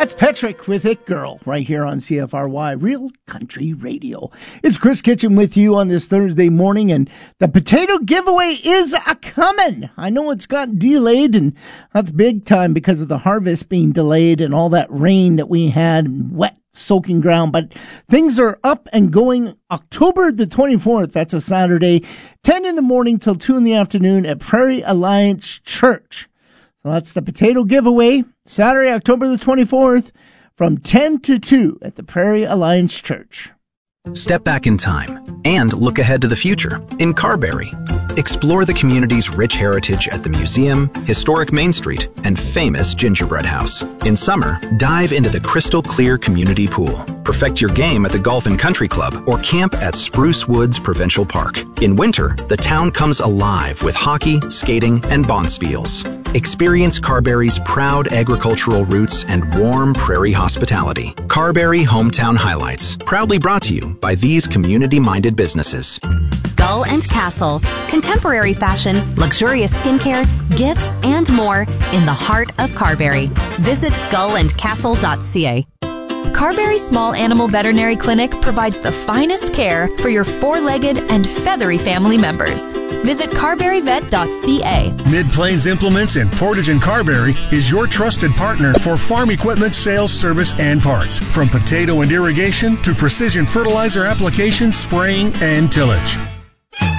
That's Petrick with It Girl right here on CFRY Real Country Radio. It's Chris Kitchen with you on this Thursday morning, and the potato giveaway is a-coming. I know it's got delayed, and that's big time because of the harvest being delayed and all that rain that we had and wet soaking ground, but things are up and going October the 24th. That's a Saturday, 10 in the morning till 2 in the afternoon at Prairie Alliance Church. So that's the potato giveaway, Saturday, October the 24th from 10 to 2 at the Prairie Alliance Church. Step back in time and look ahead to the future in Carberry. Explore the community's rich heritage at the museum, historic Main Street, and famous gingerbread house. In summer, dive into the crystal clear community pool. Perfect your game at the Golf and Country Club or camp at Spruce Woods Provincial Park. In winter, the town comes alive with hockey, skating, and bonspiels. Experience Carberry's proud agricultural roots and warm prairie hospitality. Carberry Hometown Highlights, proudly brought to you by these community-minded businesses. Gull and Castle. Contemporary fashion, luxurious skincare, gifts, and more in the heart of Carberry. Visit gullandcastle.ca. Carberry Small Animal Veterinary Clinic provides the finest care for your four-legged and feathery family members. Visit carberryvet.ca. Mid-Plains Implements in Portage and Carberry is your trusted partner for farm equipment sales, service, and parts. From potato and irrigation to precision fertilizer application, spraying, and tillage.